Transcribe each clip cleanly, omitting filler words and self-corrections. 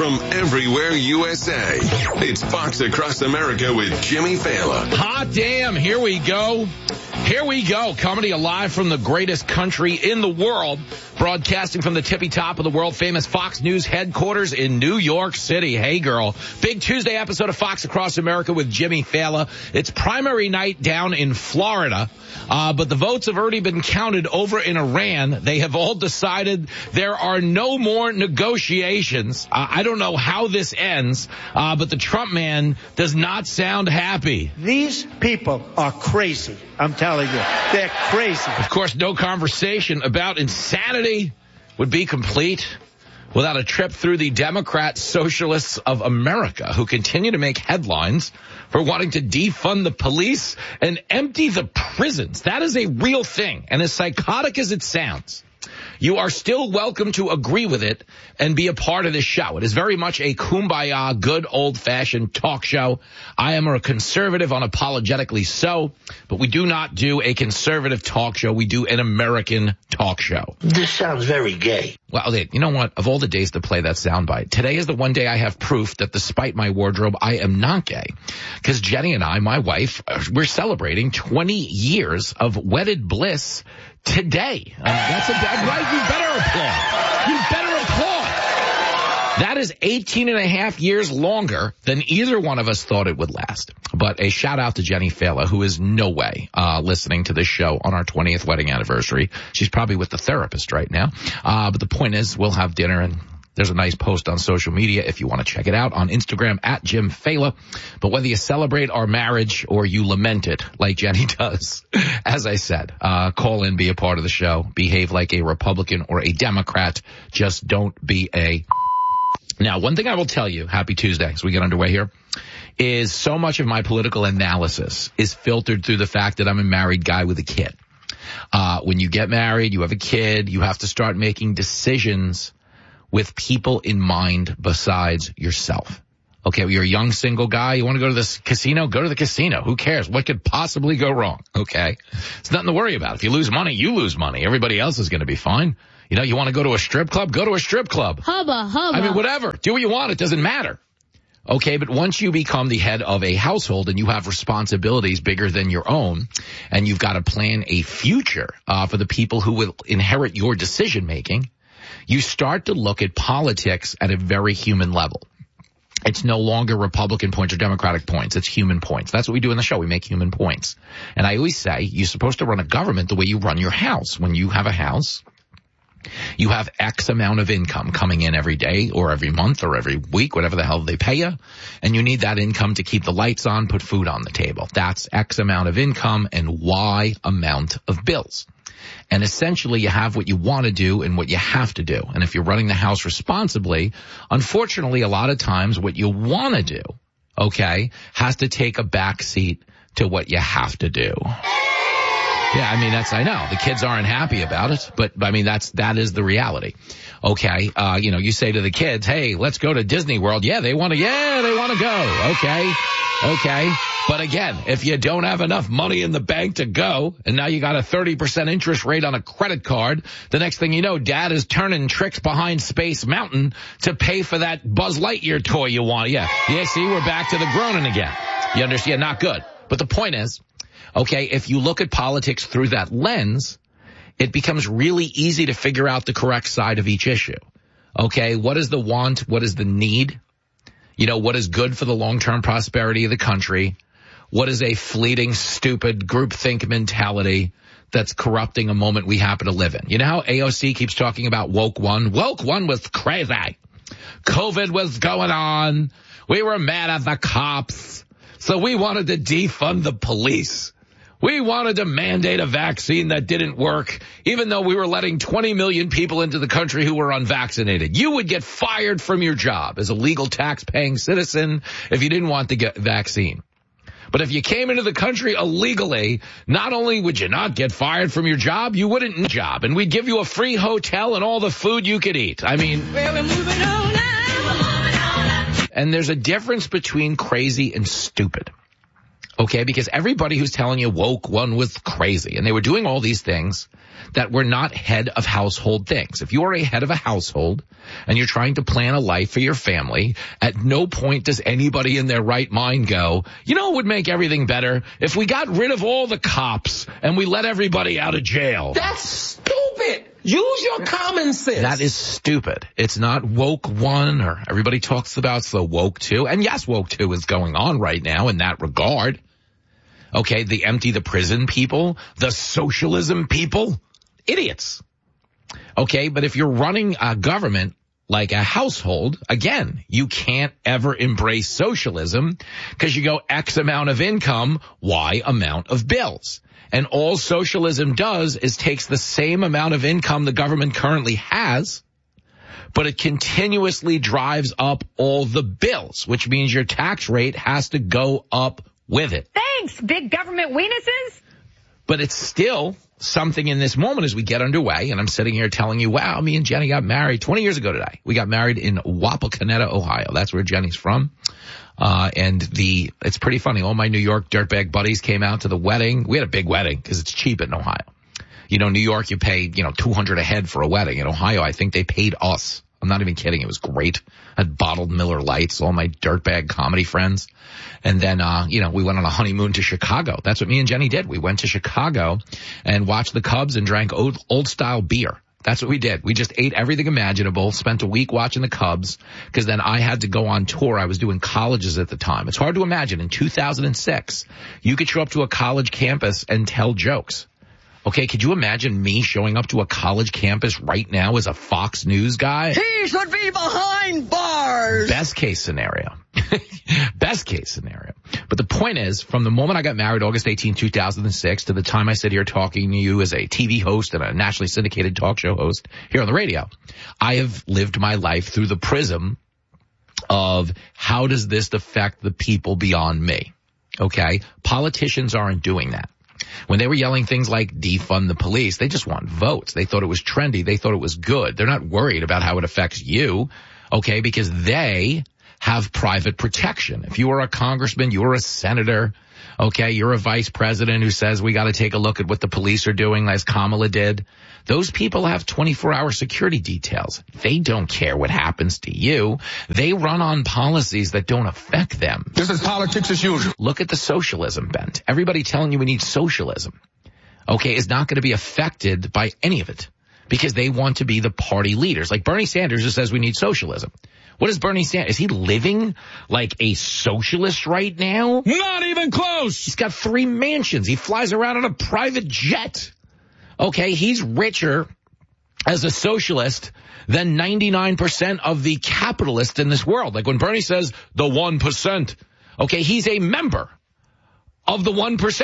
from everywhere USA. It's Fox Across America with Jimmy Fallon. Hot damn, here we go. Here we go. Coming to you live from the greatest country in the world, broadcasting from the tippy top of the world-famous Fox News headquarters in New York City. Hey, girl. Big Tuesday episode of Fox Across America with Jimmy Fallon. It's primary night down in Florida, but the votes have already been counted over in Iran. They have all decided there are no more negotiations. I don't know how this ends, but the Trump man does not sound happy. These people are crazy. I'm telling you, they're crazy. Of course, no conversation about insanity would be complete without a trip through the Democrat Socialists of America, who continue to make headlines for wanting to defund the police and empty the prisons. That is a real thing. And as psychotic as it sounds, you are still welcome to agree with it and be a part of this show. It is very much a kumbaya, good old-fashioned talk show. I am a conservative, unapologetically so, but we do not do a conservative talk show. We do an American talk show. This sounds very gay. Well, you know what? Of all the days to play that soundbite, today is the one day I have proof that despite my wardrobe, I am not gay. Because Jenny and I, my wife, we're celebrating 20 years of wedded bliss today. That's a dead right. You better applaud. You better applaud. That is 18 and a half years longer than either one of us thought it would last. But a shout out to Jenny Fallon, who is no way listening to this show on our 20th wedding anniversary. She's probably with the therapist right now. But the point is, we'll have dinner, and there's a nice post on social media if you want to check it out on Instagram at Jim Fallon. But whether you celebrate our marriage or you lament it like Jenny does, as I said, call in, be a part of the show, behave like a Republican or a Democrat. Just don't be a... Now, one thing I will tell you, happy Tuesday as we get underway here, is so much of my political analysis is filtered through the fact that I'm a married guy with a kid. When you get married, you have a kid, you have to start making decisions with people in mind besides yourself. Okay, you're a young single guy. You want to go to this casino? Go to the casino. Who cares? What could possibly go wrong? Okay, it's nothing to worry about. If you lose money, you lose money. Everybody else is going to be fine. You know, you want to go to a strip club? Go to a strip club. Hubba, hubba. I mean, whatever. Do what you want. It doesn't matter. Okay, but once you become the head of a household and you have responsibilities bigger than your own, and you've got to plan a future for the people who will inherit your decision-making, you start to look at politics at a very human level. It's no longer Republican points or Democratic points. It's human points. That's what we do in the show. We make human points. And I always say you're supposed to run a government the way you run your house. When you have a house, you have X amount of income coming in every day or every month or every week, whatever the hell they pay you. And you need that income to keep the lights on, put food on the table. That's X amount of income and Y amount of bills. And essentially you have what you want to do and what you have to do. And if you're running the house responsibly, unfortunately, a lot of times what you want to do, okay, has to take a back seat to what you have to do. Yeah, I mean, I know. The kids aren't happy about it, but I mean, that is the reality. Okay, you say to the kids, hey, let's go to Disney World. Yeah, they want to go. Okay. But again, if you don't have enough money in the bank to go, and now you got a 30% interest rate on a credit card, the next thing you know, Dad is turning tricks behind Space Mountain to pay for that Buzz Lightyear toy you want. Yeah, see, we're back to the groaning again. You understand? Not good. But the point is, okay, if you look at politics through that lens, it becomes really easy to figure out the correct side of each issue. Okay, what is the want? What is the need? You know, what is good for the long-term prosperity of the country? What is a fleeting, stupid groupthink mentality that's corrupting a moment we happen to live in? You know how AOC keeps talking about woke one? Woke one was crazy. COVID was going on. We were mad at the cops. So we wanted to defund the police. We wanted to mandate a vaccine that didn't work, even though we were letting 20 million people into the country who were unvaccinated. You would get fired from your job as a legal tax-paying citizen if you didn't want the vaccine. But if you came into the country illegally, not only would you not get fired from your job, you wouldn't need a job. And we'd give you a free hotel and all the food you could eat. I mean, we're moving on now. And there's a difference between crazy and stupid. Okay, because everybody who's telling you woke one was crazy, and they were doing all these things that were not head of household things. If you are a head of a household and you're trying to plan a life for your family, at no point does anybody in their right mind go, you know, it would make everything better if we got rid of all the cops and we let everybody out of jail. That's stupid. Use your common sense. That is stupid. It's not woke one, or everybody talks about the woke two. And yes, woke two is going on right now in that regard. Okay, the empty the prison people, the socialism people, idiots. Okay, but if you're running a government like a household, again, you can't ever embrace socialism because you go X amount of income, Y amount of bills. And all socialism does is takes the same amount of income the government currently has, but it continuously drives up all the bills, which means your tax rate has to go up with it. Thanks, big government weenuses. But it's still something in this moment as we get underway, and I'm sitting here telling you, wow, me and Jenny got married 20 years ago today. We got married in Wapakoneta, Ohio. That's where Jenny's from. It's pretty funny. All my New York dirtbag buddies came out to the wedding. We had a big wedding because it's cheap in Ohio. You know, New York, you pay, $200 a head for a wedding. In Ohio, I think they paid us. I'm not even kidding. It was great. I had bottled Miller Lights, all my dirtbag comedy friends. And then, we went on a honeymoon to Chicago. That's what me and Jenny did. We went to Chicago and watched the Cubs and drank old style beer. That's what we did. We just ate everything imaginable, spent a week watching the Cubs, because then I had to go on tour. I was doing colleges at the time. It's hard to imagine. In 2006, you could show up to a college campus and tell jokes. Okay, could you imagine me showing up to a college campus right now as a Fox News guy? He should be behind bars. Best case scenario. Best case scenario. But the point is, from the moment I got married, August 18, 2006, to the time I sit here talking to you as a TV host and a nationally syndicated talk show host here on the radio, I have lived my life through the prism of how does this affect the people beyond me? Okay? Politicians aren't doing that. When they were yelling things like defund the police, they just want votes. They thought it was trendy. They thought it was good. They're not worried about how it affects you, okay, because they have private protection. If you are a congressman, you are a senator, okay, you're a vice president who says we got to take a look at what the police are doing, as Kamala did. Those people have 24-hour security details. They don't care what happens to you. They run on policies that don't affect them. This is politics as usual. Look at the socialism bent. Everybody telling you we need socialism, okay, is not going to be affected by any of it because they want to be the party leaders. Like Bernie Sanders who says we need socialism. What is Bernie Sanders? Is he living like a socialist right now? Not even close. He's got 3 mansions. He flies around on a private jet. Okay, he's richer as a socialist than 99% of the capitalists in this world. Like when Bernie says the 1%, okay, he's a member of the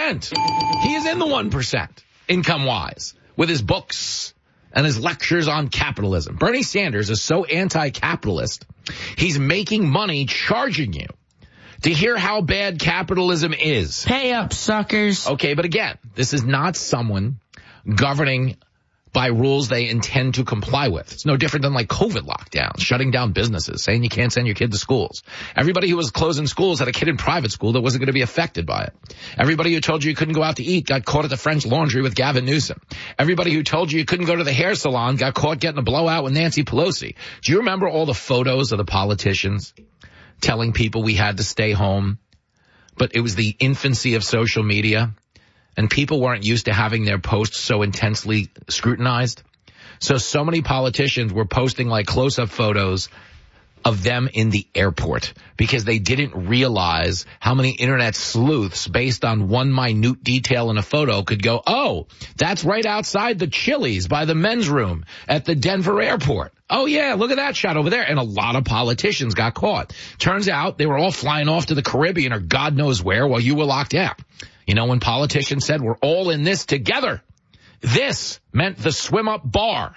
1%. He is in the 1% income-wise with his books and his lectures on capitalism. Bernie Sanders is so anti-capitalist, he's making money charging you to hear how bad capitalism is. Pay up, suckers. Okay, but again, this is not someone governing by rules they intend to comply with. It's no different than like COVID lockdowns, shutting down businesses, saying you can't send your kid to schools. Everybody who was closing schools had a kid in private school that wasn't going to be affected by it. Everybody who told you couldn't go out to eat got caught at the French Laundry with Gavin Newsom. Everybody who told you couldn't go to the hair salon got caught getting a blowout with Nancy Pelosi. Do you remember all the photos of the politicians telling people we had to stay home? But it was the infancy of social media. And people weren't used to having their posts so intensely scrutinized. So many politicians were posting like close-up photos of them in the airport because they didn't realize how many internet sleuths based on one minute detail in a photo could go, oh, that's right outside the Chili's by the men's room at the Denver airport. Oh, yeah, look at that shot over there. And a lot of politicians got caught. Turns out they were all flying off to the Caribbean or God knows where while you were locked out. You know, when politicians said we're all in this together, this meant the swim up bar.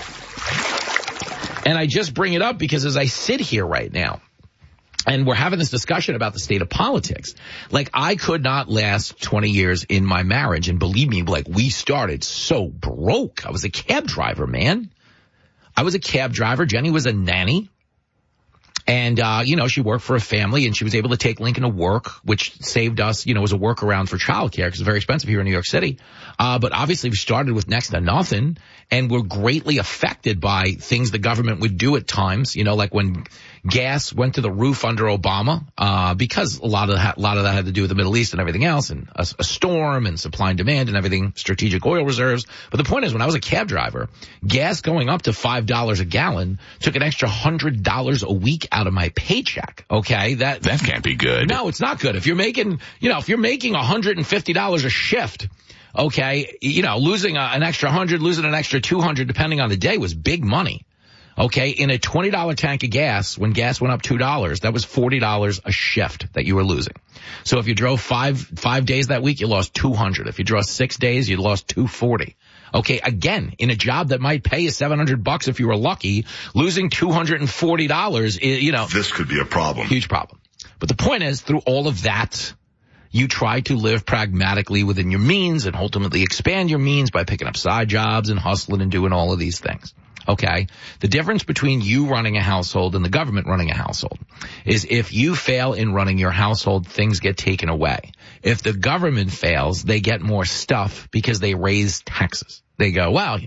And I just bring it up because as I sit here right now and we're having this discussion about the state of politics, like I could not last 20 years in my marriage. And believe me, like we started so broke. I was a cab driver, man. I was a cab driver. Jenny was a nanny. And, she worked for a family and she was able to take Lincoln to work, which saved us, as a workaround for childcare because it's very expensive here in New York City. But obviously we started with next to nothing and we're greatly affected by things the government would do at times, like when gas went to the roof under Obama, because a lot of that had to do with the Middle East and everything else and a storm and supply and demand and everything, strategic oil reserves. But the point is when I was a cab driver, gas going up to $5 a gallon took an extra $100 a week out of my paycheck. Okay. That can't be good. No, it's not good. If you're making $150 a shift, okay, losing an extra 100, losing an extra 200 depending on the day was big money. Okay, in a $20 tank of gas, when gas went up $2, that was $40 a shift that you were losing. So if you drove five days that week, you lost $200. If you drove 6 days, you lost $240. Okay, again, in a job that might pay you $700 if you were lucky, losing $240 is, This could be a problem. Huge problem. But the point is, through all of that, you try to live pragmatically within your means and ultimately expand your means by picking up side jobs and hustling and doing all of these things. Okay. The difference between you running a household and the government running a household is if you fail in running your household, things get taken away. If the government fails, they get more stuff because they raise taxes. They go, well,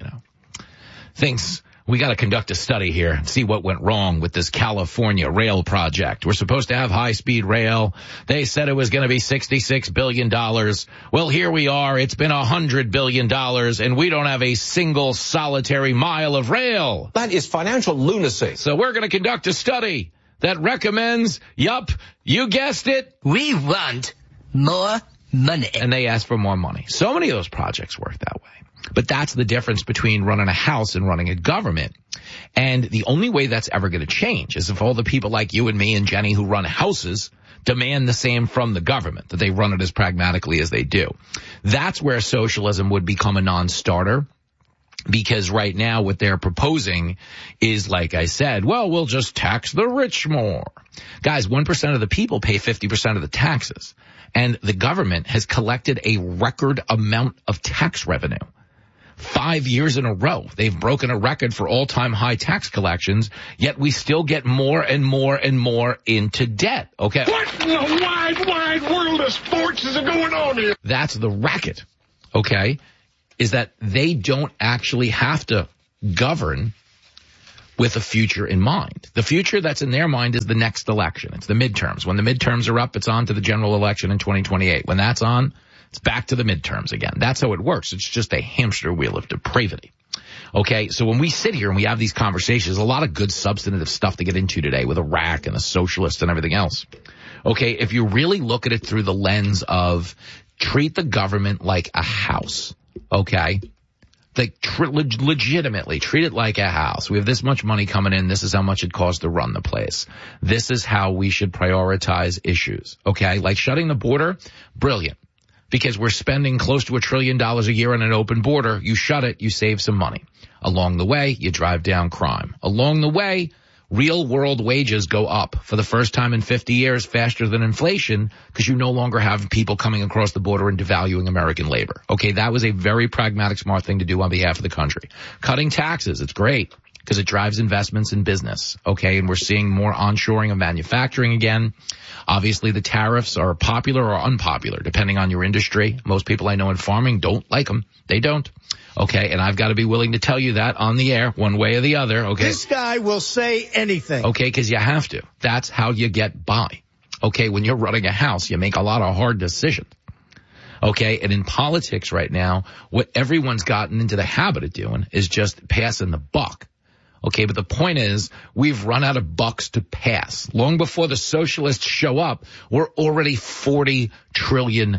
we got to conduct a study here and see what went wrong with this California rail project. We're supposed to have high-speed rail. They said it was going to be $66 billion. Well, here we are. It's been $100 billion, and we don't have a single solitary mile of rail. That is financial lunacy. So we're going to conduct a study that recommends, you guessed it. We want more money. And they asked for more money. So many of those projects work that way. But that's the difference between running a house and running a government. And the only way that's ever going to change is if all the people like you and me and Jenny who run houses demand the same from the government, that they run it as pragmatically as they do. That's where socialism would become a non-starter. Because right now what they're proposing is, like I said, we'll just tax the rich more. Guys, 1% of the people pay 50% of the taxes. And the government has collected a record amount of tax revenue. 5 years in a row, they've broken a record for all-time high tax collections, yet we still get more and more and more into debt, okay? What in the wide world of sports is going on here? That's the racket, okay, is that they don't actually have to govern with a future in mind. The future that's in their mind is the next election. It's the midterms. When the midterms are up, it's on to the general election in 2028. When that's on, it's back to the midterms again. That's how it works. It's just a hamster wheel of depravity. Okay, so when we sit here and we have these conversations, a lot of good substantive stuff to get into today with Iraq and the socialists and everything else. Okay, if you really look at it through the lens of treat the government like a house, okay? Like legitimately treat it like a house. We have this much money coming in. This is how much it costs to run the place. This is how we should prioritize issues. Okay, like shutting the border, brilliant. Because we're spending close to $1 trillion a year on an open border. You shut it, you save some money. Along the way, you drive down crime. Along the way, real world wages go up for the first time in 50 years faster than inflation because you no longer have people coming across the border and devaluing American labor. Okay, that was a very pragmatic, smart thing to do on behalf of the country. Cutting taxes, it's great because it drives investments in business. Okay, and we're seeing more onshoring of manufacturing again. Obviously, the tariffs are popular or unpopular, depending on your industry. Most people I know in farming don't like them. They don't. Okay, and I've got to be willing to tell you that on the air, one way or the other, okay? This guy will say anything. Okay, because you have to. That's how you get by. Okay, when you're running a house, you make a lot of hard decisions. Okay, and in politics right now, what everyone's gotten into the habit of doing is just passing the buck. Okay, but the point is, we've run out of bucks to pass. Long before the socialists show up, we're already $40 trillion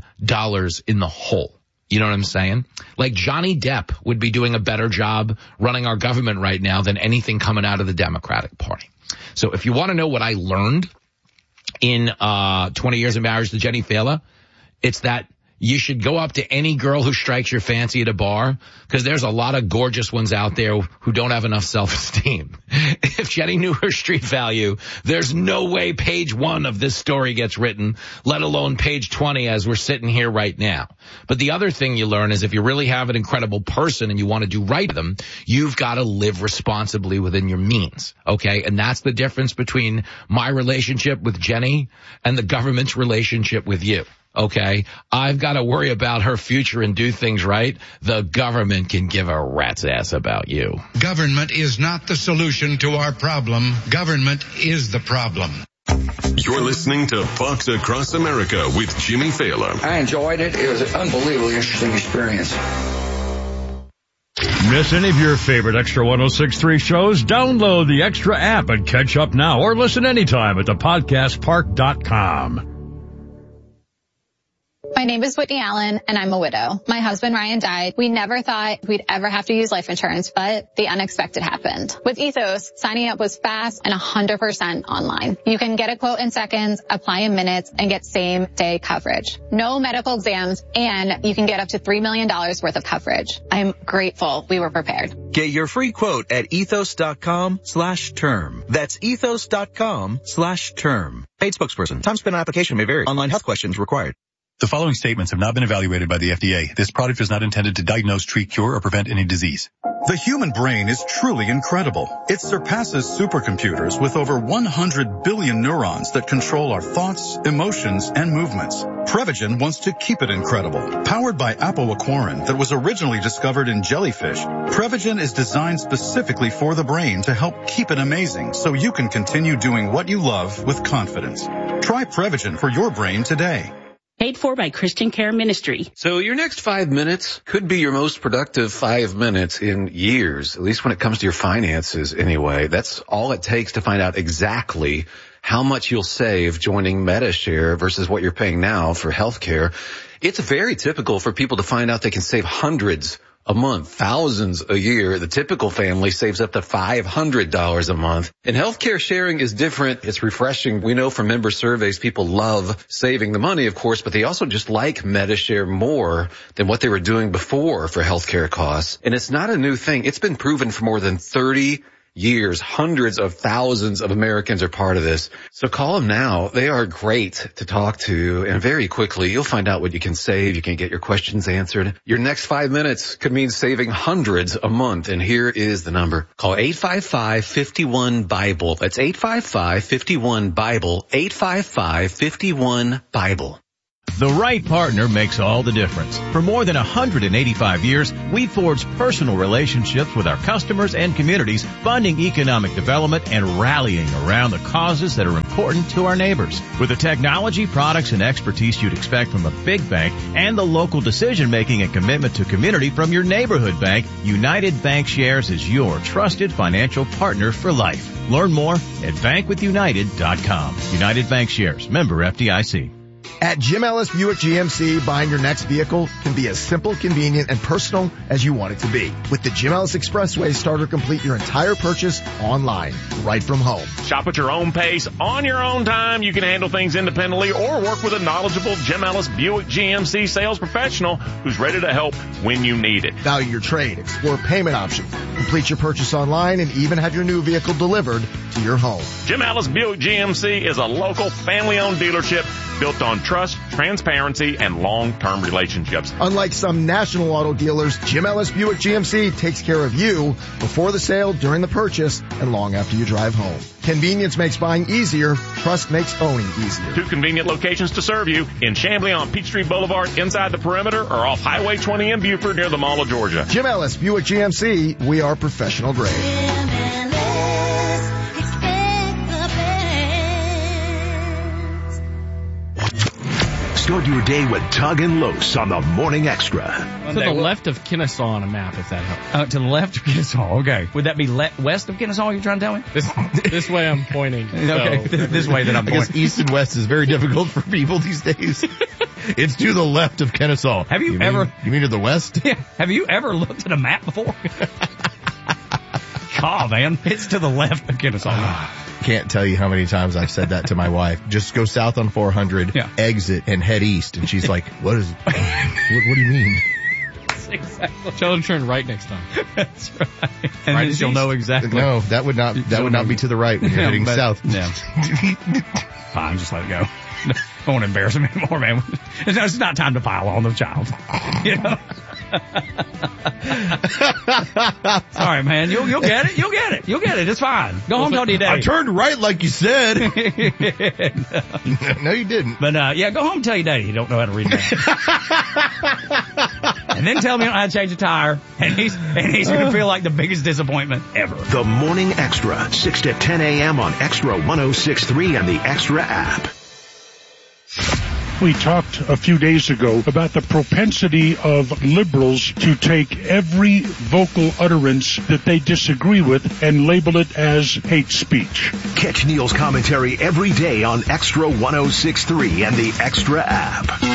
in the hole. You know what I'm saying? Like Johnny Depp would be doing a better job running our government right now than anything coming out of the Democratic Party. So if you want to know what I learned in 20 years of marriage to Jenny Fela, it's that you should go up to any girl who strikes your fancy at a bar, because there's a lot of gorgeous ones out there who don't have enough self-esteem. If Jenny knew her street value, there's no way page 1 of this story gets written, let alone page 20 as we're sitting here right now. But the other thing you learn is if you really have an incredible person and you want to do right to them, you've got to live responsibly within your means, okay? And that's the difference between my relationship with Jenny and the government's relationship with you. Okay, I've got to worry about her future and do things right. The government can give a rat's ass about you. Government is not the solution to our problem. Government is the problem. You're listening to Fox Across America with Jimmy Fallon. I enjoyed it. It was an unbelievably interesting experience. Miss any of your favorite Extra 106.3 shows? Download the Extra app and catch up now or listen anytime at thepodcastpark.com. My name is Whitney Allen, and I'm a widow. My husband, Ryan, died. We never thought we'd ever have to use life insurance, but the unexpected happened. With Ethos, signing up was fast and 100% online. You can get a quote in seconds, apply in minutes, and get same-day coverage. No medical exams, and you can get up to $3 million worth of coverage. I'm grateful we were prepared. Get your free quote at ethos.com/term. That's ethos.com/term. Paid spokesperson. Time spent on application may vary. Online health questions required. The following statements have not been evaluated by the FDA. This product is not intended to diagnose, treat, cure, or prevent any disease. The human brain is truly incredible. It surpasses supercomputers with over 100 billion neurons that control our thoughts, emotions, and movements. Prevagen wants to keep it incredible. Powered by apoaquarin that was originally discovered in jellyfish, Prevagen is designed specifically for the brain to help keep it amazing so you can continue doing what you love with confidence. Try Prevagen for your brain today. Paid for by Christian Care Ministry. So your next 5 minutes could be your most productive 5 minutes in years, at least when it comes to your finances anyway. That's all it takes to find out exactly how much you'll save joining Medi-Share versus what you're paying now for healthcare. It's very typical for people to find out they can save hundreds a month, thousands a year. The typical family saves up to $500 a month. And healthcare sharing is different. It's refreshing. We know from member surveys, people love saving the money, of course, but they also just like Medi-Share more than what they were doing before for healthcare costs. And it's not a new thing. It's been proven for more than 30 years. Hundreds of thousands of Americans are part of this. So call them now. They are great to talk to, and very quickly you'll find out what you can save. You can get your questions answered. Your next 5 minutes could mean saving hundreds a month, and here is the number. Call 855-51-BIBLE. That's 855-51-BIBLE. 855-51-BIBLE. The right partner makes all the difference. For more than 185 years, we've forged personal relationships with our customers and communities, funding economic development and rallying around the causes that are important to our neighbors. With the technology, products, and expertise you'd expect from a big bank and the local decision-making and commitment to community from your neighborhood bank, United Bankshares is your trusted financial partner for life. Learn more at bankwithunited.com. United Bankshares, member FDIC. At Jim Ellis Buick GMC, buying your next vehicle can be as simple, convenient, and personal as you want it to be. With the Jim Ellis Expressway, start or complete your entire purchase online, right from home. Shop at your own pace, on your own time. You can handle things independently or work with a knowledgeable Jim Ellis Buick GMC sales professional who's ready to help when you need it. Value your trade, explore payment options, complete your purchase online, and even have your new vehicle delivered to your home. Jim Ellis Buick GMC is a local family-owned dealership built on trust, transparency, and long-term relationships. Unlike some national auto dealers, Jim Ellis Buick GMC takes care of you before the sale, during the purchase, and long after you drive home. Convenience makes buying easier. Trust makes owning easier. 2 convenient locations to serve you in Chamblee on Peachtree Boulevard inside the perimeter, or off Highway 20 in Buford near the Mall of Georgia. Jim Ellis Buick GMC, we are professional grade. Start your day with Tug and Los on the Morning Extra. To the left of Kennesaw on a map, if that helps. To the left of Kennesaw, okay. Would that be west of Kennesaw you're trying to tell me? This way I'm pointing. Okay, this way that I'm pointing. I guess east and west is very difficult for people these days. It's to the left of Kennesaw. Have you ever... You mean to the west? Yeah. Have you ever looked at a map before? Kennesaw, man. It's to the left of Kennesaw. Can't tell you how many times I've said that to my wife. Just go south on 400, exit, and head east. And she's like, what do you mean? Exactly. Tell her to turn right next time. That's right. And then she'll know exactly. No, that would not be to the right when you're heading south. Yeah. Fine, just let it go. I won't embarrass him anymore, man. It's not time to pile on the child. You know? Sorry, man. You'll get it. You'll get it. You'll get it. It's fine. Go home, tell your daddy. I turned right like you said. No, you didn't. But, go home and tell your daddy you don't know how to read that. And then tell me how to change a tire. And he's going to feel like the biggest disappointment ever. The Morning Extra, 6 to 10 a.m. on Extra 106.3 and the Extra app. We talked a few days ago about the propensity of liberals to take every vocal utterance that they disagree with and label it as hate speech. Catch Neil's commentary every day on Extra 106.3 and the Extra app.